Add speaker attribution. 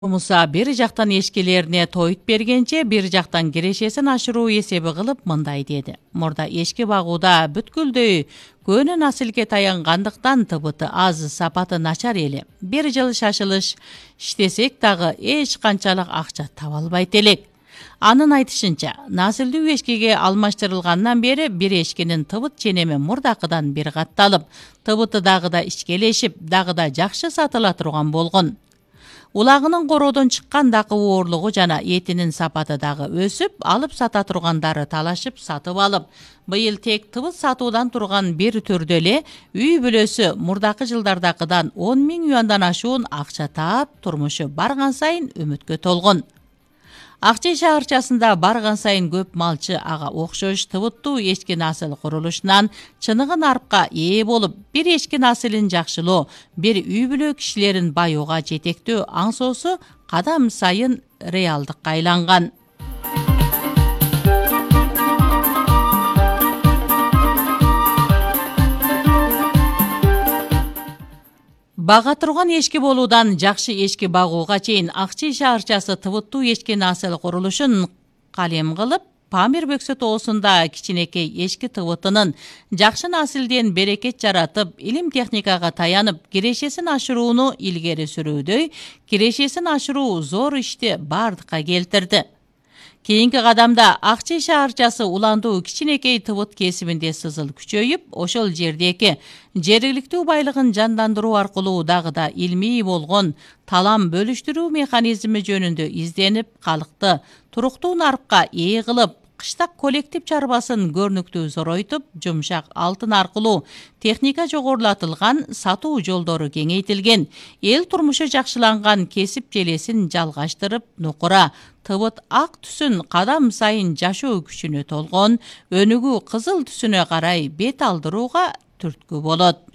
Speaker 1: Муса бир жактан эшкелерине тоyut бергенче бир жактан кирешесин ашыруу эсеби кылып мындай деди. Мурда эшки багууда бүткүлдөй көөнө наслге таянгандыктан тыбыты аз, сапаты начар эле. Бир жыл шашылыш иштесек дагы эч канчалык акча таба албайт элек. Анын айтышынча, наслдүү эшкиге алмаштырылгандан бери бир эшкинин тыбыт ченеми мурдакыдан бир катталып, тыбыты дагы да ичкелешип, дагы да жакшы сатыла турган болгон. Улагынын короодон чыккан дакы оорлугу жана этинин сапаты дагы өсүп, алып сата тургандары талашып сатып алып, быйыл тек тыбыт сатуудан турган бир түрдө эле үй бүлөсү мурдакы жылдардакыдан 10 000 юандан ашуун акча таап, турмушу барган сайын үмүткө толгон. Акчай шаарчасында барган сайын көп малчы ага окшош тыбыттуу эшки насыл курулушунан чыныгы нарыпка ээ болуп, бир эшки насылын жакшылоо, бир үй бүлө кишилерин баюуга жетектөө аңсоосу кадам сайын реалдыкка айланган. Бага турган эшки болуудан жакшы эшки багууга чейин Акчай шаарчасы тыбыттуу эшки насыл курулушун калем кылып, Памир Бөксө тоосунда кичинекей эшки тыбытынын жакшы насилден берекет жаратып, илим техникага таянып, кирешесин ашырууну илгери сүрүүдөй, кирешесин ашыруу зор ишти бардыкка келтирди. Кийинки кадамда Акчай шаарчасы уландуу кичинекей тыбыт кесибинде сызыл күчөйүп, ошол жердеги жергиликтүү байлыгын жандандыруу аркылуу дагы да илмий болгон талам бөлүштүрүү механизми жөнүндө изденип, калкты туруктуу нарыпка ээ кылып, кыштак коллектив чарбасын көрнүктүү зоройтуп, жумшак алтын аркылуу техника жогорулатылган, сатуу жолдору кеңейтилген, эл турмушу жакшыланган кесип желесин жалгаштырып, нукура тыбыт ак түсүн кадам сайын жашоо күчүнө толгон, өнүгүү кызыл түсүнө карай бет алдырууга түрткү болот.